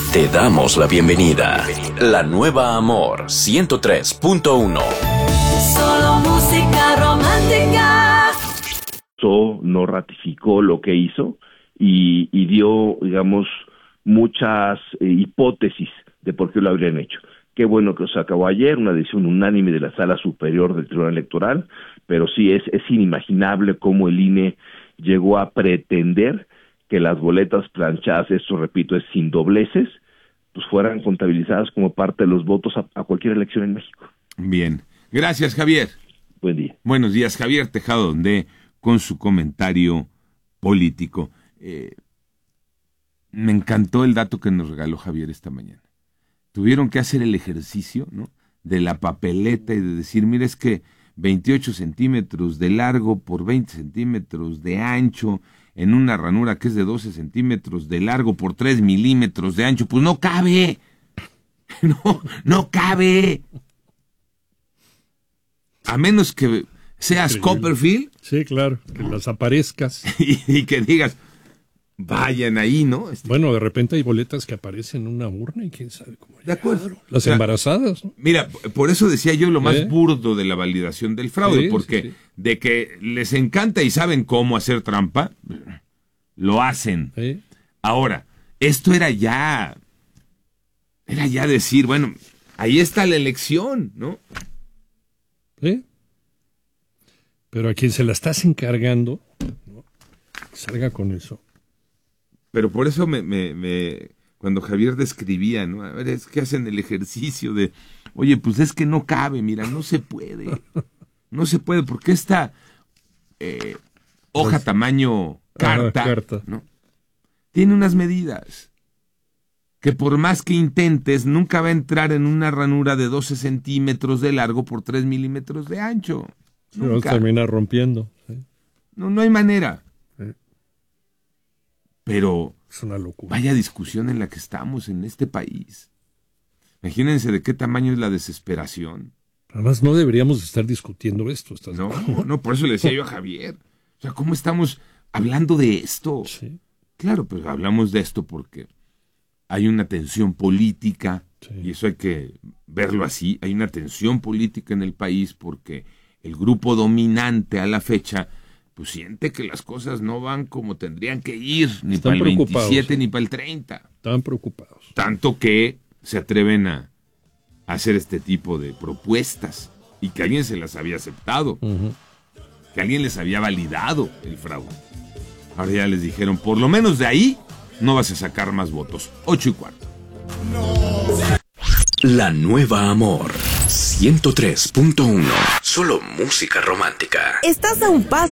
Te damos la bienvenida. La nueva Amor 103.1. Solo música romántica. No ratificó lo que hizo y dio, digamos, muchas hipótesis de por qué lo habrían hecho. Qué bueno que se acabó ayer, una decisión unánime de la Sala Superior del Tribunal Electoral, pero sí es inimaginable cómo el INE llegó a pretender que las boletas planchadas, esto repito, es sin dobleces, pues fueran contabilizadas como parte de los votos a cualquier elección en México. Bien. Gracias, Javier. Buen día. Buenos días, Javier Tejado Donde, con su comentario político. Me encantó el dato que nos regaló Javier esta mañana. Tuvieron que hacer el ejercicio, ¿no?, de la papeleta y de decir, mira, es que 28 centímetros de largo por 20 centímetros de ancho en una ranura que es de 12 centímetros de largo por 3 milímetros de ancho, pues no cabe. No cabe. A menos que seas Copperfield. Sí, claro, que las aparezcas. Y que digas, vayan ahí, ¿no? Bueno, de repente hay boletas que aparecen en una urna y quién sabe cómo. De acuerdo. Las embarazadas, ¿no? Mira, por eso decía yo lo más burdo de la validación del fraude, porque sí. De que les encanta y saben cómo hacer trampa, lo hacen. Sí. Ahora, esto era ya decir, bueno, ahí está la elección, ¿no? ¿Sí? Pero a quien se la estás encargando, ¿no?, salga con eso. Pero por eso cuando Javier describía, ¿no? A ver, es que hacen el ejercicio de, oye, pues es que no cabe, mira, no se puede. No se puede, porque esta hoja tamaño carta, ¿no?, tiene unas medidas que por más que intentes, nunca va a entrar en una ranura de 12 centímetros de largo por 3 milímetros de ancho. Se va a terminar rompiendo. ¿Sí? No hay manera. Pero es una locura. Vaya discusión en la que estamos en este país. Imagínense de qué tamaño es la desesperación. Además, no deberíamos estar discutiendo esto. No, por eso le decía yo a Javier. O sea, ¿cómo estamos hablando de esto? Sí. Claro, pues hablamos de esto porque hay una tensión política, sí, y eso hay que verlo así. Hay una tensión política en el país porque el grupo dominante a la fecha pues siente que las cosas no van como tendrían que ir, ni para el 27 ni para el 30. Están preocupados. Tanto que se atreven a hacer este tipo de propuestas y que alguien se las había aceptado, que alguien les había validado el fraude. Ahora ya les dijeron, por lo menos de ahí no vas a sacar más votos. 8:15. La nueva Amor 103.1. Solo música romántica. Estás a un paso